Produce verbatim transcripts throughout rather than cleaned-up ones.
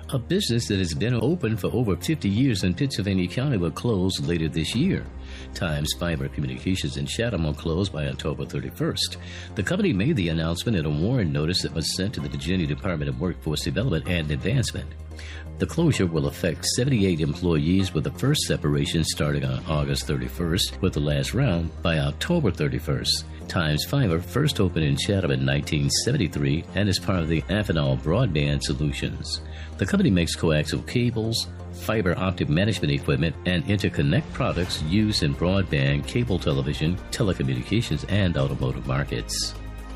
A business that has been open for over fifty years in Pittsylvania County will close later this year. Times Fiber Communications in Chatham will close by October thirty-first. The company made the announcement in a warrant notice that was sent to the Virginia Department of Workforce Development and Advancement. The closure will affect seventy-eight employees, with the first separation starting on August thirty-first, with the last round by October thirty-first. Times Fiber first opened in Chatham in nineteen seventy-three and is part of the Amphenol Broadband Solutions. The company makes coaxial cables, fiber optic management equipment, and interconnect products used in broadband, cable television, telecommunications, and automotive markets.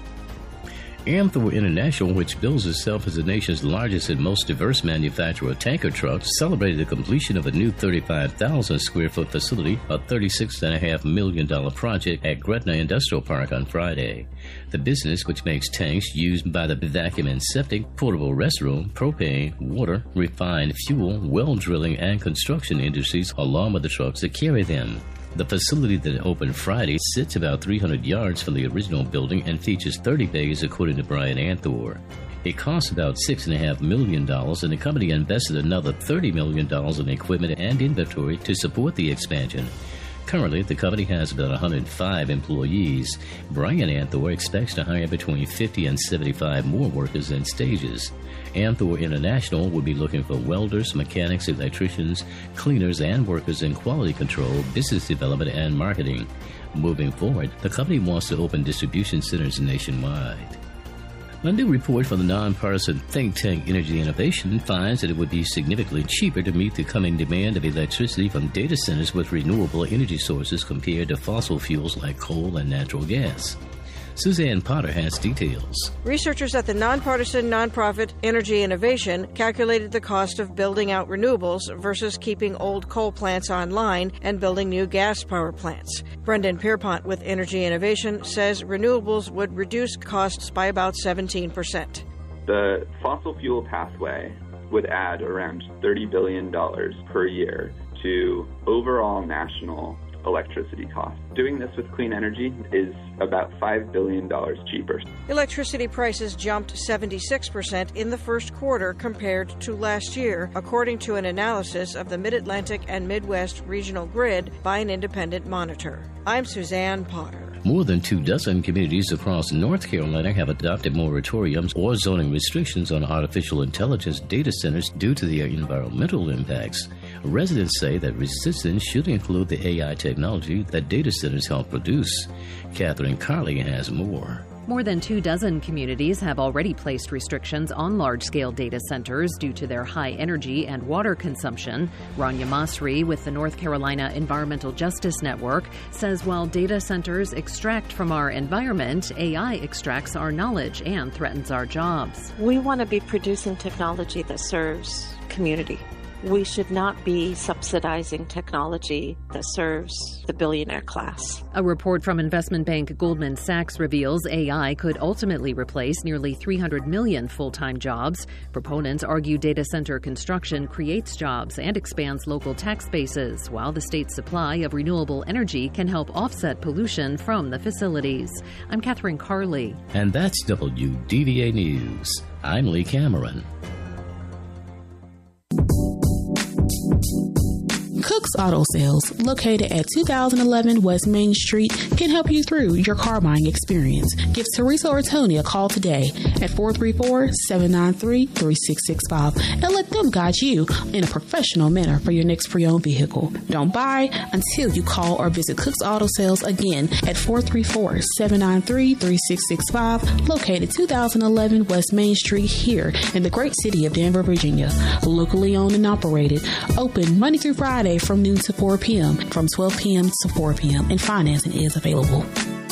Amthor International, which bills itself as the nation's largest and most diverse manufacturer of tanker trucks, celebrated the completion of a new thirty-five thousand square foot facility, a thirty-six point five million dollars project at Gretna Industrial Park on Friday. The business, which makes tanks used by the vacuum and septic, portable restroom, propane, water, refined fuel, well drilling, and construction industries, along with the trucks that carry them. The facility that opened Friday sits about three hundred yards from the original building and features thirty bays, according to Brian Amthor. It cost about six point five million dollars, and the company invested another thirty million dollars in equipment and inventory to support the expansion. Currently, the company has about one hundred five employees. Brian Amthor expects to hire between fifty and seventy-five more workers in stages. Amthor International will be looking for welders, mechanics, electricians, cleaners, and workers in quality control, business development, and marketing. Moving forward, the company wants to open distribution centers nationwide. A new report from the nonpartisan think tank Energy Innovation finds that it would be significantly cheaper to meet the coming demand of electricity from data centers with renewable energy sources compared to fossil fuels like coal and natural gas. Suzanne Potter has details. Researchers at the nonpartisan nonprofit Energy Innovation calculated the cost of building out renewables versus keeping old coal plants online and building new gas power plants. Brendan Pierpont with Energy Innovation says renewables would reduce costs by about seventeen percent. The fossil fuel pathway would add around thirty billion dollars per year to overall national electricity costs. Doing this with clean energy is about five billion dollars cheaper. Electricity prices jumped seventy-six percent in the first quarter compared to last year, according to an analysis of the Mid-Atlantic and Midwest regional grid by an independent monitor. I'm Suzanne Potter. More than two dozen communities across North Carolina have adopted moratoriums or zoning restrictions on artificial intelligence data centers due to their environmental impacts. Residents say that resistance should include the A I technology that data centers help produce. Catherine Carley has more. More than two dozen communities have already placed restrictions on large-scale data centers due to their high energy and water consumption. Rania Masri with the North Carolina Environmental Justice Network says while data centers extract from our environment, A I extracts our knowledge and threatens our jobs. We want to be producing technology that serves community. We should not be subsidizing technology that serves the billionaire class. A report from investment bank Goldman Sachs reveals A I could ultimately replace nearly three hundred million full-time jobs. Proponents argue data center construction creates jobs and expands local tax bases, while the state's supply of renewable energy can help offset pollution from the facilities. I'm Catherine Carley. And that's W D V A News. I'm Lee Cameron. Cook's Auto Sales, located at two thousand eleven West Main Street, can help you through your car buying experience. Give Teresa or Tony a call today at four three four, seven nine three, three six six five and let them guide you in a professional manner for your next pre-owned vehicle. Don't buy until you call or visit Cook's Auto Sales again at four three four, seven nine three, three six six five, located two thousand eleven West Main Street here in the great city of Danvers, Virginia. Locally owned and operated, open Monday through Friday from noon to four p.m., from twelve p.m. to four p.m., and financing is available.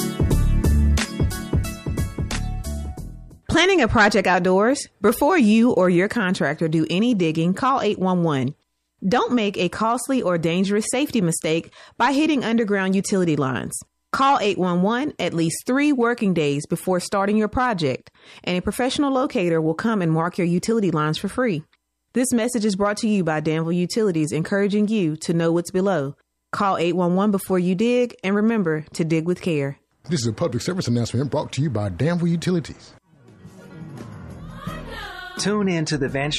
Planning a project outdoors? Before you or your contractor do any digging, call eight one one. Don't make a costly or dangerous safety mistake by hitting underground utility lines. Call eight one one at least three working days before starting your project, and a professional locator will come and mark your utility lines for free. This message is brought to you by Danville Utilities, encouraging you to know what's below. Call eight one one before you dig, and remember to dig with care. This is a public service announcement brought to you by Danville Utilities. Tune in to the Van